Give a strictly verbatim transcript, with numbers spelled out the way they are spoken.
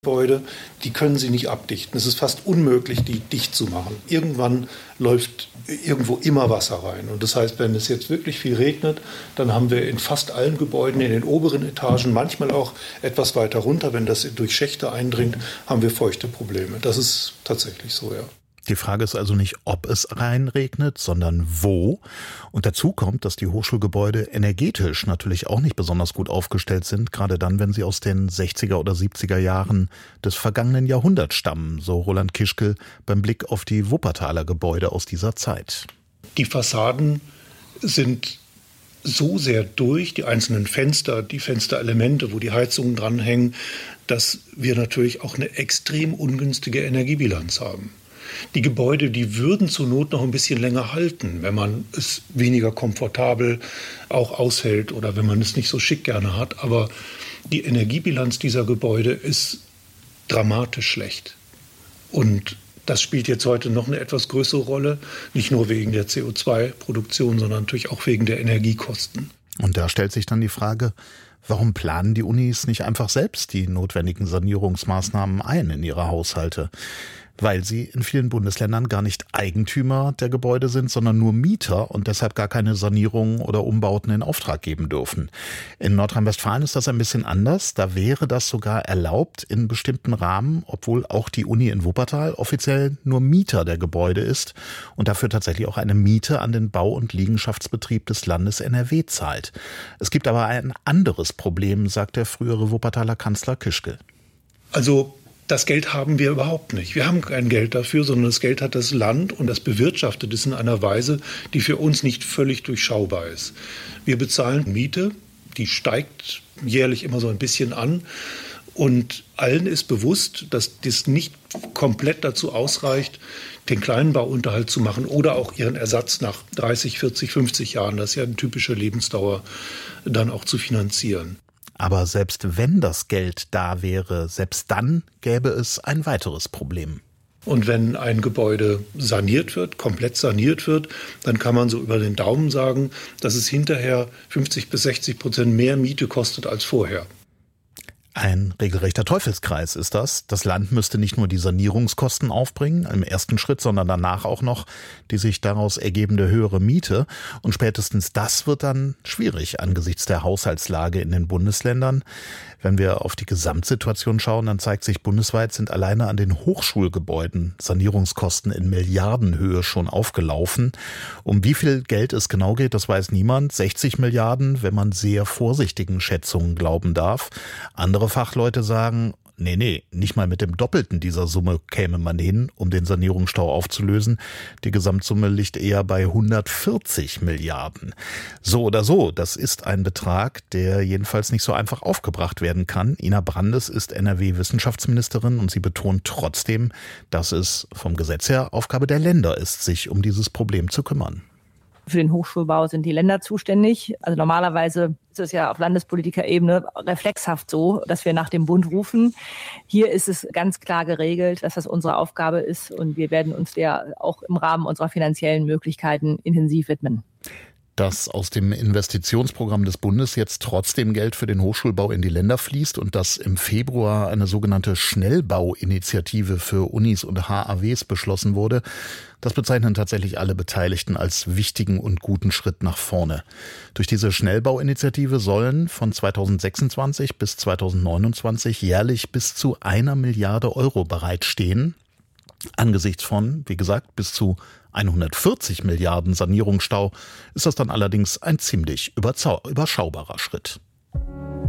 Gebäude, die können Sie nicht abdichten. Es ist fast unmöglich, die dicht zu machen. Irgendwann läuft irgendwo immer Wasser rein. Und das heißt, wenn es jetzt wirklich viel regnet, dann haben wir in fast allen Gebäuden, in den oberen Etagen, manchmal auch etwas weiter runter, wenn das durch Schächte eindringt, haben wir feuchte Probleme. Das ist tatsächlich so, ja. Die Frage ist also nicht, ob es reinregnet, sondern wo. Und dazu kommt, dass die Hochschulgebäude energetisch natürlich auch nicht besonders gut aufgestellt sind, gerade dann, wenn sie aus den sechziger oder siebziger Jahren des vergangenen Jahrhunderts stammen, so Roland Kischkel beim Blick auf die Wuppertaler Gebäude aus dieser Zeit. Die Fassaden sind so sehr durch, die einzelnen Fenster, die Fensterelemente, wo die Heizungen dranhängen, dass wir natürlich auch eine extrem ungünstige Energiebilanz haben. Die Gebäude, die würden zur Not noch ein bisschen länger halten, wenn man es weniger komfortabel auch aushält oder wenn man es nicht so schick gerne hat. Aber die Energiebilanz dieser Gebäude ist dramatisch schlecht. Und das spielt jetzt heute noch eine etwas größere Rolle, nicht nur wegen der C O zwei Produktion, sondern natürlich auch wegen der Energiekosten. Und da stellt sich dann die Frage, warum planen die Unis nicht einfach selbst die notwendigen Sanierungsmaßnahmen ein in ihre Haushalte? Weil sie in vielen Bundesländern gar nicht Eigentümer der Gebäude sind, sondern nur Mieter und deshalb gar keine Sanierungen oder Umbauten in Auftrag geben dürfen. In Nordrhein-Westfalen ist das ein bisschen anders. Da wäre das sogar erlaubt in bestimmten Rahmen, obwohl auch die Uni in Wuppertal offiziell nur Mieter der Gebäude ist und dafür tatsächlich auch eine Miete an den Bau- und Liegenschaftsbetrieb des Landes N R W zahlt. Es gibt aber ein anderes Problem, sagt der frühere Wuppertaler Kanzler Kischkel. Also das Geld haben wir überhaupt nicht. Wir haben kein Geld dafür, sondern das Geld hat das Land und das bewirtschaftet es in einer Weise, die für uns nicht völlig durchschaubar ist. Wir bezahlen Miete, die steigt jährlich immer so ein bisschen an. Und allen ist bewusst, dass das nicht komplett dazu ausreicht, den Kleinbauunterhalt zu machen oder auch ihren Ersatz nach dreißig, vierzig, fünfzig Jahren, das ist ja eine typische Lebensdauer, dann auch zu finanzieren. Aber selbst wenn das Geld da wäre, selbst dann gäbe es ein weiteres Problem. Und wenn ein Gebäude saniert wird, komplett saniert wird, dann kann man so über den Daumen sagen, dass es hinterher fünfzig bis sechzig Prozent mehr Miete kostet als vorher. Ein regelrechter Teufelskreis ist das. Das Land müsste nicht nur die Sanierungskosten aufbringen, im ersten Schritt, sondern danach auch noch die sich daraus ergebende höhere Miete. Und spätestens das wird dann schwierig angesichts der Haushaltslage in den Bundesländern. Wenn wir auf die Gesamtsituation schauen, dann zeigt sich, bundesweit sind alleine an den Hochschulgebäuden Sanierungskosten in Milliardenhöhe schon aufgelaufen. Um wie viel Geld es genau geht, das weiß niemand. sechzig Milliarden, wenn man sehr vorsichtigen Schätzungen glauben darf. Andere Fachleute sagen, nee, nee, nicht mal mit dem Doppelten dieser Summe käme man hin, um den Sanierungsstau aufzulösen. Die Gesamtsumme liegt eher bei hundertvierzig Milliarden. So oder so, das ist ein Betrag, der jedenfalls nicht so einfach aufgebracht werden kann. Ina Brandes ist N R W-Wissenschaftsministerin und sie betont trotzdem, dass es vom Gesetz her Aufgabe der Länder ist, sich um dieses Problem zu kümmern. Für den Hochschulbau sind die Länder zuständig. Also normalerweise ist es ja auf Landespolitikerebene reflexhaft so, dass wir nach dem Bund rufen. Hier ist es ganz klar geregelt, dass das unsere Aufgabe ist und wir werden uns der auch im Rahmen unserer finanziellen Möglichkeiten intensiv widmen. Dass aus dem Investitionsprogramm des Bundes jetzt trotzdem Geld für den Hochschulbau in die Länder fließt und dass im Februar eine sogenannte Schnellbauinitiative für Unis und H A Ws beschlossen wurde, das bezeichnen tatsächlich alle Beteiligten als wichtigen und guten Schritt nach vorne. Durch diese Schnellbauinitiative sollen von zweitausendsechsundzwanzig bis zweitausendneunundzwanzig jährlich bis zu einer Milliarde Euro bereitstehen. Angesichts von, wie gesagt, bis zu hundertvierzig Milliarden Sanierungsstau ist das dann allerdings ein ziemlich überschaubarer Schritt.